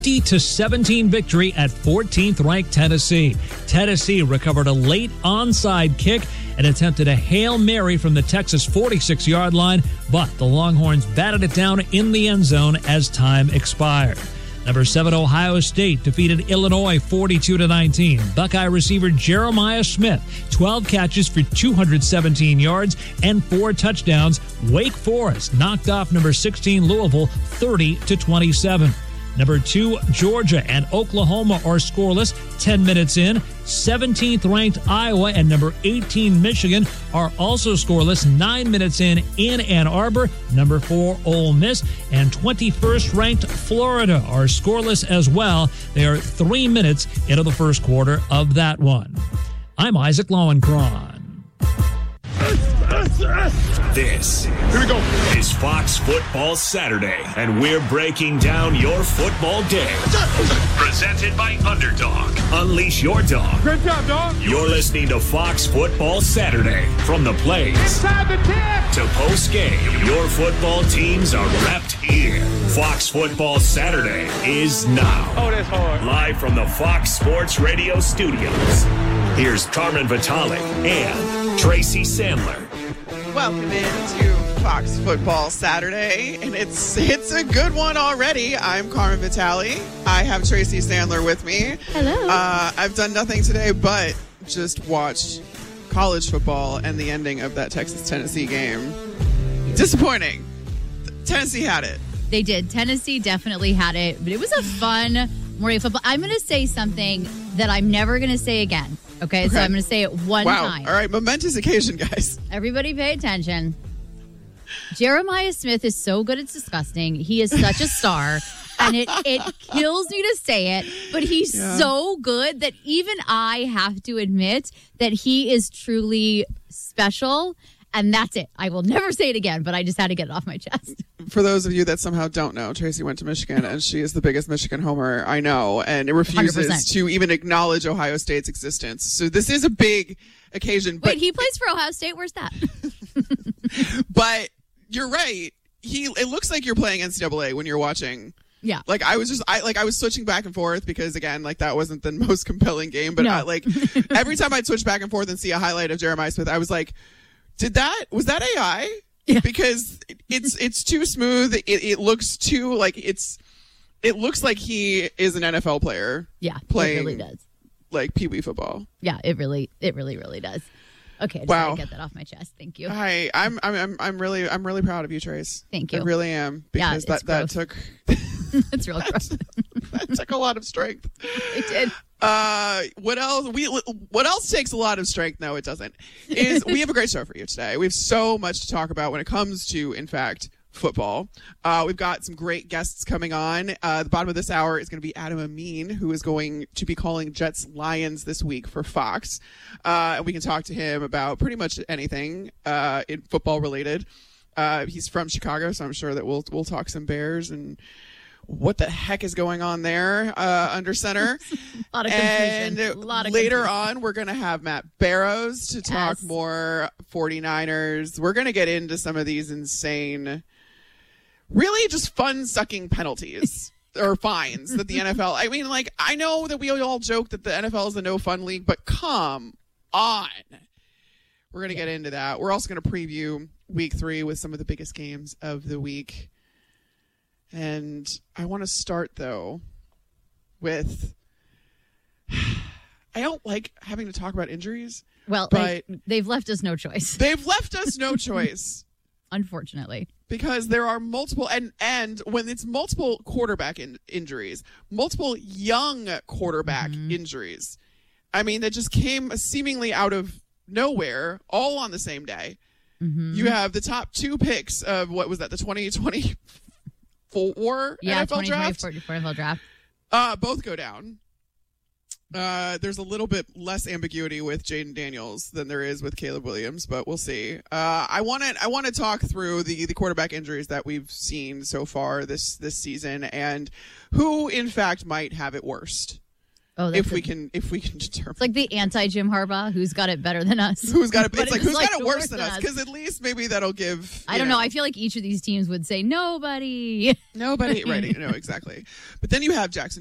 20-17 victory at 14th-ranked Tennessee. Tennessee recovered a late onside kick and attempted a Hail Mary from the Texas 46-yard line, but the Longhorns batted it down in the end zone as time expired. Number 7, Ohio State defeated Illinois 42-19. Buckeye receiver Jeremiah Smith, 12 catches for 217 yards and 4 touchdowns. Wake Forest knocked off number 16 Louisville 30-27. Number 2, Georgia and Oklahoma are scoreless 10 minutes in. 17th-ranked Iowa and number 18 Michigan are also scoreless 9 minutes in Ann Arbor. Number 4, Ole Miss and 21st-ranked Florida are scoreless as well. They are 3 minutes into the first quarter of that one. I'm Isaac Lowenkron. This is Fox Football Saturday, and we're breaking down your football day. Presented by Underdog. Unleash your dog. Great job, dog. You're listening to Fox Football Saturday. From the plays Inside the 10 to post-game, your football teams are repped here. Fox Football Saturday is now. Oh, that's hard. Live from the Fox Sports Radio studios. Here's Carmen Vitale and Tracy Sandler. Welcome into Fox Football Saturday, and it's a good one already. I'm Carmen Vitale. I have Tracy Sandler with me. Hello. I've done nothing today but just watch college football and the ending of that Texas-Tennessee game. Disappointing. Tennessee had it. They did. Tennessee definitely had it, but it was a fun morning of football. I'm going to say something that I'm never going to say again. Okay, so I'm going to say it one time. All right, momentous occasion, guys. Everybody pay attention. Jeremiah Smith is so good it's disgusting. He is such a star, and it kills me to say it, but he's so good that even I have to admit that he is truly special, and that's it. I will never say it again, but I just had to get it off my chest. For those of you that somehow don't know, Tracy went to Michigan, and she is the biggest Michigan homer I know, and it refuses 100%. to even acknowledge Ohio State's existence. So this is a big occasion. But Wait, he plays for Ohio State? Where's that? But you're right. It looks like you're playing NCAA when you're watching. Yeah. Like I was switching back and forth because again, like that wasn't the most compelling game, but No. Every time I'd switch back and forth and see a highlight of Jeremiah Smith, I was like, was that AI? Yeah. Because it's too smooth. It looks too like it looks like he is an NFL player. Yeah, playing it really does. Like Pee Wee football. Yeah, it really does. Okay, I just had to get that off my chest. Thank you. Hi, I'm really proud of you, Trace. Thank you. I really am because that took It's real gross. that took a lot of strength. It did. What else takes a lot of strength? No, it doesn't. We have a great show for you today. We have so much to talk about when it comes to, in fact, football. We've got some great guests coming on. The bottom of this hour is going to be Adam Amin, who is going to be calling Jets Lions this week for Fox. And we can talk to him about pretty much anything in football related. He's from Chicago, so I'm sure that we'll talk some Bears and what the heck is going on there under center. A lot of confusion. And later on, we're going to have Matt Barrows to talk more 49ers. We're going to get into some of these insane, really just fun-sucking penalties or fines that the NFL... I mean, like, I know that we all joke that the NFL is a no-fun league, but come on. We're going to get into that. We're also going to preview Week 3 with some of the biggest games of the week. And I want to start, though, with... I don't like having to talk about injuries. Well, but they've left us no choice. They've left us no choice. Unfortunately. Because there are multiple... And when it's multiple quarterback injuries, multiple young quarterback injuries, I mean, that just came seemingly out of nowhere, all on the same day. Mm-hmm. You have the top 2 picks of, what was that, the 2020... NFL draft? NFL draft. Both go down. There's a little bit less ambiguity with Jaden Daniels than there is with Caleb Williams, but we'll see. I want to talk through the quarterback injuries that we've seen so far this season and who, in fact, might have it worst. if we can determine. It's like the anti-Jim Harbaugh, who's got it better than us. Who's got it? It's like, who's got it worse than us? Because at least maybe that'll give. I don't know. I feel like each of these teams would say nobody. Nobody. Right. No, exactly. But then you have Jackson